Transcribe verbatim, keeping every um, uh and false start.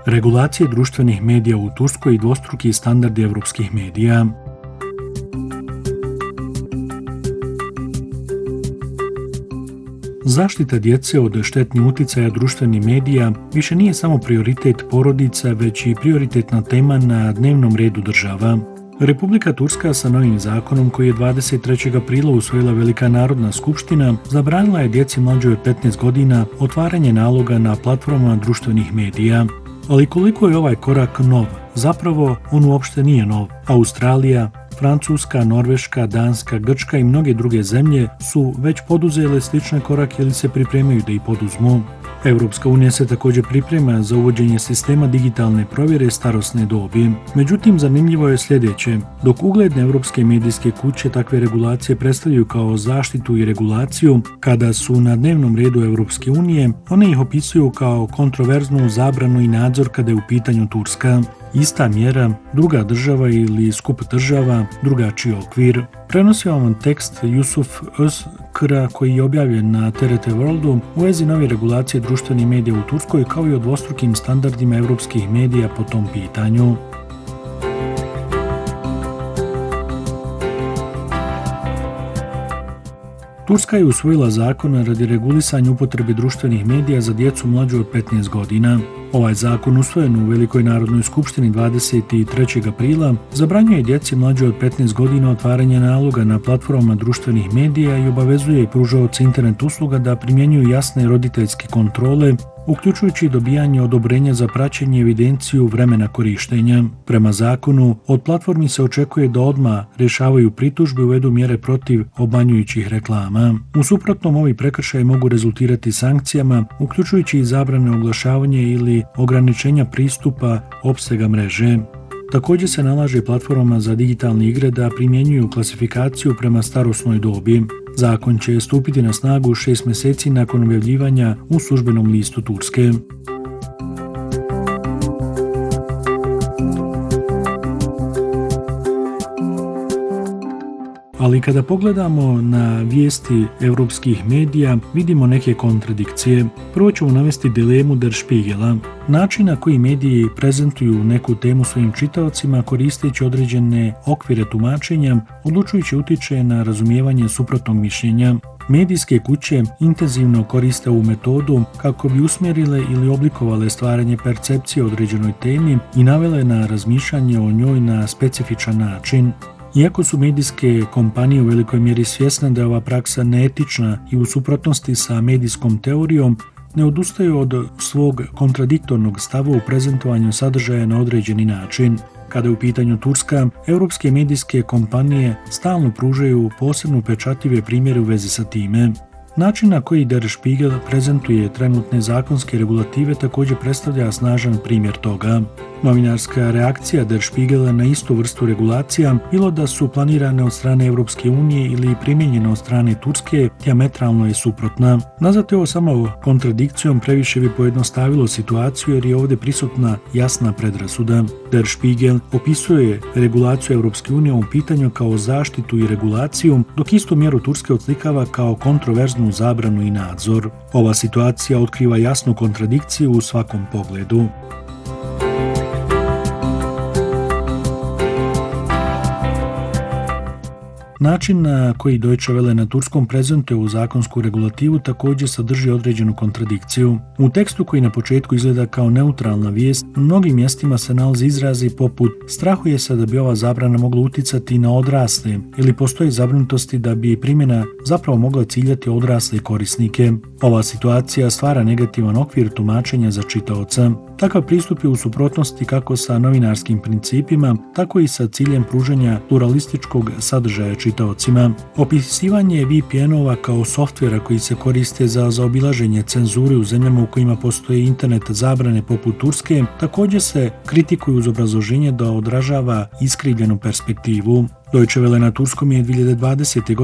Regulacije društvenih medija u Turskoj i dvostruki standardi evropskih medija. Zaštita djece od štetnih utjecaja društvenih medija više nije samo prioritet porodica, već i prioritetna tema na dnevnom redu država. Republika Turska sa novim zakonom koji je dvadeset trećeg aprila usvojila Velika narodna skupština zabranila je djeci mlađoj od petnaest godina otvaranje naloga na platformama društvenih medija. Ali koliko je ovaj korak nov? Zapravo, on uopšte nije nov. Australija, Francuska, Norveška, Danska, Grčka i mnoge druge zemlje su već poduzele slične korake ili se pripremaju da ih poduzmu. Evropska unija se također priprema za uvođenje sistema digitalne provjere starosne dobi. Međutim, zanimljivo je sljedeće. Dok ugledne evropske medijske kuće takve regulacije predstavljaju kao zaštitu i regulaciju, kada su na dnevnom redu Evropske unije, one ih opisuju kao kontroverznu zabranu i nadzor kada je u pitanju Turska. Ista mjera, druga država ili skup država, drugačiji okvir. Prenosio vam tekst Yusuf Özkra koji je objavljen na T R T Worldu u vezi nove regulacije društvenih medija u Turskoj kao i o dvostrukim standardima evropskih medija po tom pitanju. Turska je usvojila zakon radi regulisanja upotrebe društvenih medija za djecu mlađu od petnaest godina. Ovaj zakon, usvojen u Velikoj narodnoj skupštini dvadeset trećeg aprila, zabranjuje djeci mlađe od petnaest godina otvaranje naloga na platformama društvenih medija i obavezuje pružaoce internet usluga da primjenjuju jasne roditeljske kontrole, uključujući dobijanje odobrenja za praćenje i evidenciju vremena korištenja. Prema zakonu, od platformi se očekuje da odmah rješavaju pritužbe i uvedu mjere protiv obmanjujućih reklama. U suprotnom, ovi prekršaji mogu rezultirati sankcijama, uključujući i zabrane oglašavanja ili ograničenja pristupa opsega mreže. Također se nalaže platformama za digitalne igre da primjenjuju klasifikaciju prema starosnoj dobi. Zakon će stupiti na snagu šest mjeseci nakon objavljivanja u službenom listu Turske. Ali kada pogledamo na vijesti evropskih medija, vidimo neke kontradikcije. Prvo ćemo navesti dilemu Der Spiegela. Način na koji mediji prezentuju neku temu svojim čitaocima koristeći određene okvire tumačenja, odlučujući utiče na razumijevanje suprotnog mišljenja. Medijske kuće intenzivno koriste ovu metodu kako bi usmjerile ili oblikovale stvaranje percepcije o određenoj temi i navele na razmišljanje o njoj na specifičan način. Iako su medijske kompanije u velikoj mjeri svjesne da je ova praksa neetična i u suprotnosti sa medijskom teorijom, ne odustaju od svog kontradiktornog stava u prezentovanju sadržaja na određeni način. Kada je u pitanju Turska, europske medijske kompanije stalno pružaju posebno upečatljive primjere u vezi sa time. Način na koji Der Spiegel prezentuje trenutne zakonske regulative također predstavlja snažan primjer toga. Novinarska reakcija Der Spiegela na istu vrstu regulacija, bilo da su planirane od strane Evropske unije ili primijenjene od strane Turske, dijametralno je suprotna. Nazvati ovo samo kontradikcijom previše bi pojednostavilo situaciju jer je ovdje prisutna jasna predrasuda. Der Spiegel opisuje regulaciju Evropske unije u pitanju kao zaštitu i regulaciju, dok istu mjeru Turske odslikava kao kontroverznu zabranu i nadzor. Ova situacija otkriva jasnu kontradikciju u svakom pogledu. Način na koji Deutsche Welle na turskom prezentuje u zakonsku regulativu također sadrži određenu kontradikciju. U tekstu koji na početku izgleda kao neutralna vijest, u mnogim mjestima se nalazi izrazi poput strahuje se da bi ova zabrana mogla utjecati na odrasle ili postoje zabrinutosti da bi primjena zapravo mogla ciljati odrasle korisnike. Ova situacija stvara negativan okvir tumačenja za čitaoca. Takav pristup je u suprotnosti kako sa novinarskim principima, tako i sa ciljem pružanja pluralističkog sadržaja čitaocima. Opisivanje V P N-ova kao softvera koji se koriste za zaobilaženje cenzure u zemljama u kojima postoje internet zabrane poput Turske također se kritikuju uz obrazloženje da odražava iskrivljenu perspektivu. Deutsche Welle na turskom je dvije hiljade dvadesete. godine